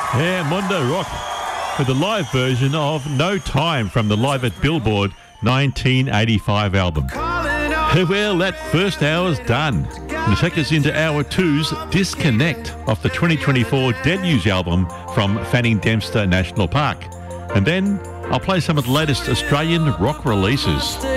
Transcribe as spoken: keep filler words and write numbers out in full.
Yeah, Mondo Rock with a live version of No Time from the Live at Billboard nineteen eighty-five album. Well, that first hour's done. And to take us into hour two's Disconnect off the twenty twenty-four Dead News album from Fanning Dempster National Park. And then I'll play some of the latest Australian rock releases.